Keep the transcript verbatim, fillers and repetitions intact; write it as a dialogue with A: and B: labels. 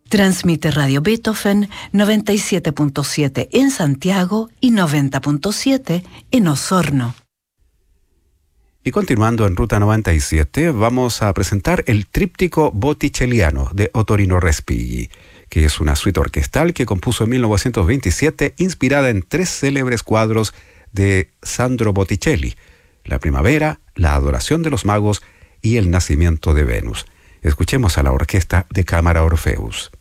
A: Transmite Radio Beethoven noventa y siete punto siete en Santiago y noventa punto siete en Osorno.
B: Y continuando en Ruta noventa y siete, vamos a presentar el tríptico botticelliano de Ottorino Respighi, que es una suite orquestal que compuso en mil novecientos veintisiete, inspirada en tres célebres cuadros de Sandro Botticelli: La Primavera, La Adoración de los Magos y El Nacimiento de Venus. Escuchemos a la Orquesta de Cámara Orfeus.